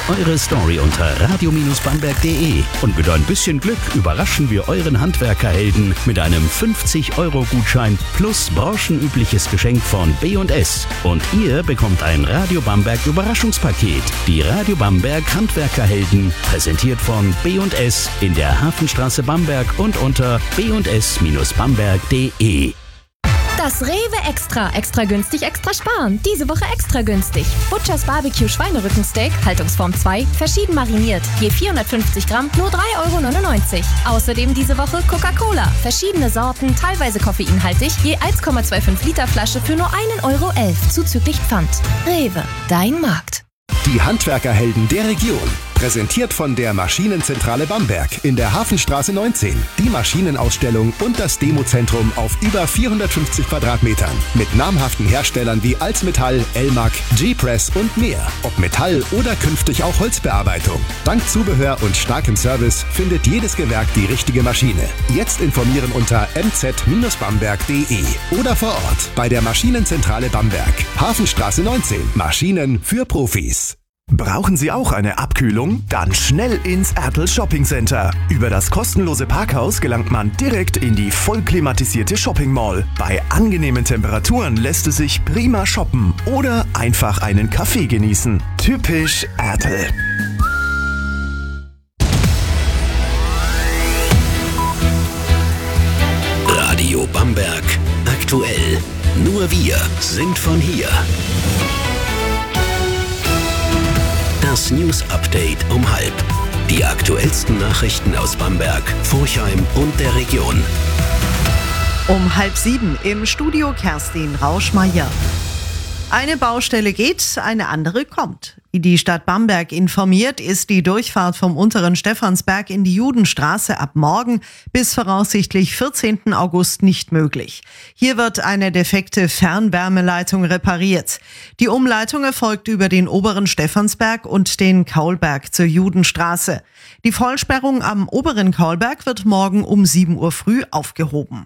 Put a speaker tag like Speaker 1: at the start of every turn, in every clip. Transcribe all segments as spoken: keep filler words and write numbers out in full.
Speaker 1: eure Story unter radio Bindestrich bamberg punkt de und mit ein bisschen Glück überraschen wir euren Handwerkerhelden mit einem fünfzig Euro Gutschein plus branchenübliches Geschenk von B und S. Und ihr bekommt ein Radio Bamberg Überraschungspaket. Die Radio Bamberg Handwerkerhelden, präsentiert von B und S in der Hafenstraße Bamberg und unter b und s Bindestrich bamberg punkt de.
Speaker 2: Das Rewe Extra. Extra günstig, extra sparen. Diese Woche extra günstig. Butchers Barbecue Schweinerückensteak, Haltungsform zwei, verschieden mariniert. Je vierhundertfünfzig Gramm, nur drei Euro neunundneunzig. Außerdem diese Woche Coca-Cola. Verschiedene Sorten, teilweise koffeinhaltig, je eins Komma fünfundzwanzig Liter Flasche für nur ein Euro elf, zuzüglich Pfand. Rewe, dein Markt.
Speaker 3: Die Handwerkerhelden der Region. Präsentiert von der Maschinenzentrale Bamberg in der Hafenstraße neunzehn. Die Maschinenausstellung und das Demozentrum auf über vierhundertfünfzig Quadratmetern. Mit namhaften Herstellern wie Alsmetall, Elmag, G-Press und mehr. Ob Metall oder künftig auch Holzbearbeitung. Dank Zubehör und starkem Service findet jedes Gewerk die richtige Maschine. Jetzt informieren unter m z Bindestrich bamberg punkt de oder vor Ort bei der Maschinenzentrale Bamberg. Hafenstraße neunzehn. Maschinen für Profis.
Speaker 4: Brauchen Sie auch eine Abkühlung? Dann schnell ins Ertl Shopping Center. Über das kostenlose Parkhaus gelangt man direkt in die voll klimatisierte Shopping Mall. Bei angenehmen Temperaturen lässt es sich prima shoppen oder einfach einen Kaffee genießen. Typisch Ertl.
Speaker 1: Radio Bamberg. Aktuell. Nur wir sind von hier. Das News Update um halb. Die aktuellsten Nachrichten aus Bamberg, Forchheim und der Region.
Speaker 5: Um halb sieben im Studio Kerstin Rauschmeier. Eine Baustelle geht, eine andere kommt. Wie die Stadt Bamberg informiert, ist die Durchfahrt vom unteren Stephansberg in die Judenstraße ab morgen bis voraussichtlich vierzehnten August nicht möglich. Hier wird eine defekte Fernwärmeleitung repariert. Die Umleitung erfolgt über den oberen Stephansberg und den Kaulberg zur Judenstraße. Die Vollsperrung am oberen Kaulberg wird morgen um sieben Uhr früh aufgehoben.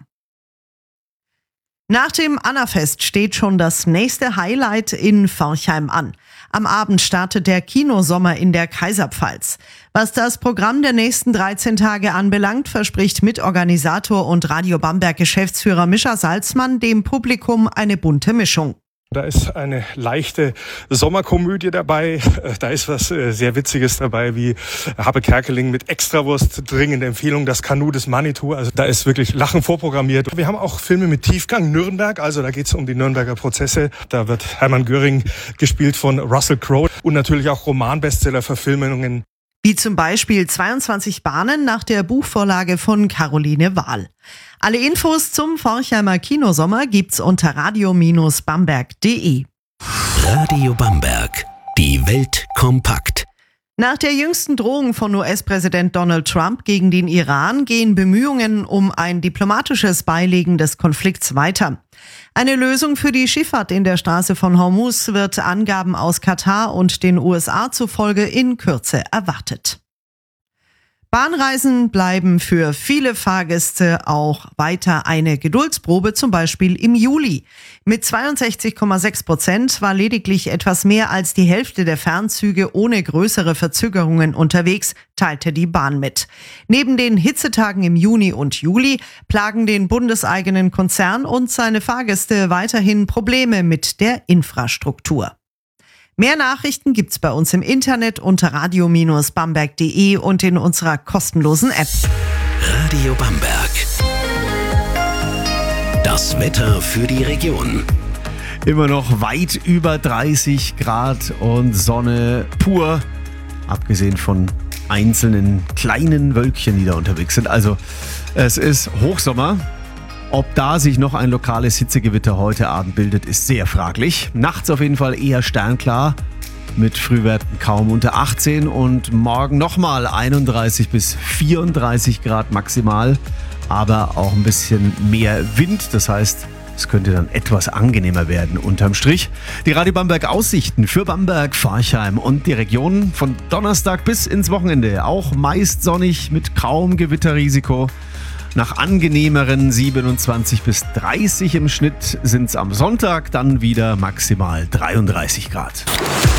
Speaker 5: Nach dem Annafest steht schon das nächste Highlight in Forchheim an. Am Abend startet der Kinosommer in der Kaiserpfalz. Was das Programm der nächsten dreizehn Tage anbelangt, verspricht Mitorganisator und Radio Bamberg Geschäftsführer Mischa Salzmann dem Publikum eine bunte Mischung.
Speaker 6: Da ist eine leichte Sommerkomödie dabei. Da ist was sehr Witziges dabei, wie Habe Kerkeling mit Extrawurst, dringende Empfehlung, das Kanu des Manitou. Also da ist wirklich Lachen vorprogrammiert. Wir haben auch Filme mit Tiefgang, Nürnberg, also da geht es um die Nürnberger Prozesse. Da wird Hermann Göring gespielt von Russell Crowe und natürlich auch Roman-Bestseller-Verfilmungen.
Speaker 5: Wie zum Beispiel zweiundzwanzig Bahnen nach der Buchvorlage von Caroline Wahl. Alle Infos zum Forchheimer Kinosommer gibt's unter radio Bindestrich bamberg punkt de.
Speaker 1: Radio Bamberg. Die Welt kompakt.
Speaker 5: Nach der jüngsten Drohung von U S-Präsident Donald Trump gegen den Iran gehen Bemühungen um ein diplomatisches Beilegen des Konflikts weiter. Eine Lösung für die Schifffahrt in der Straße von Hormuz wird Angaben aus Katar und den U S A zufolge in Kürze erwartet. Bahnreisen bleiben für viele Fahrgäste auch weiter eine Geduldsprobe, zum Beispiel im Juli. Mit zweiundsechzig Komma sechs Prozent war lediglich etwas mehr als die Hälfte der Fernzüge ohne größere Verzögerungen unterwegs, teilte die Bahn mit. Neben den Hitzetagen im Juni und Juli plagen den bundeseigenen Konzern und seine Fahrgäste weiterhin Probleme mit der Infrastruktur. Mehr Nachrichten gibt's bei uns im Internet unter radio Bindestrich bamberg punkt de und in unserer kostenlosen App.
Speaker 1: Radio Bamberg. Das Wetter für die Region.
Speaker 7: Immer noch weit über dreißig Grad und Sonne pur, abgesehen von einzelnen kleinen Wölkchen, die da unterwegs sind. Also es ist Hochsommer. Ob da sich noch ein lokales Hitzegewitter heute Abend bildet, ist sehr fraglich. Nachts auf jeden Fall eher sternklar mit Frühwerten kaum unter achtzehn und morgen nochmal einunddreißig bis vierunddreißig Grad maximal, aber auch ein bisschen mehr Wind. Das heißt, es könnte dann etwas angenehmer werden unterm Strich. Die Radio Bamberg Aussichten für Bamberg, Forchheim und die Region von Donnerstag bis ins Wochenende. Auch meist sonnig mit kaum Gewitterrisiko. Nach angenehmeren siebenundzwanzig bis dreißig im Schnitt sind es am Sonntag dann wieder maximal dreiunddreißig Grad.